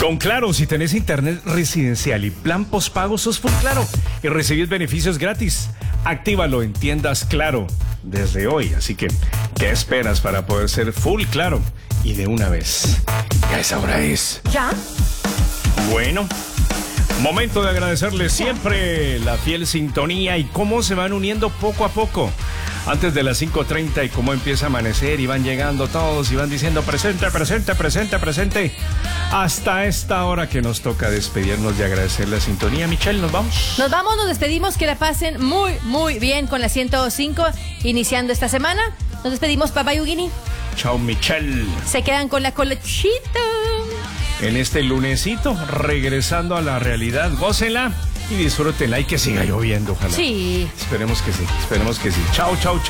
Con Claro, si tenés internet residencial y plan postpago, sos Full Claro y recibís beneficios gratis. Actívalo en tiendas Claro desde hoy. Así que, ¿qué esperas para poder ser Full Claro? Y de una vez. Ya esa hora es. ¿Ya? Bueno, momento de agradecerles siempre la fiel sintonía y cómo se van uniendo poco a poco. Antes de las 5:30 y cómo empieza a amanecer y van llegando todos y van diciendo presente, presente, presente, presente. Hasta esta hora que nos toca despedirnos y agradecer la sintonía. Michelle, ¿nos vamos? Nos vamos, nos despedimos, que la pasen muy, muy bien con la 105 iniciando esta semana. Nos despedimos, papá Yugini. Chao, Michelle. Se quedan con la colechita. En este lunesito, regresando a la realidad, gócenla y disfrútenla y que siga lloviendo, ojalá. Sí. Esperemos que sí, esperemos que sí. Chao, chao, chao.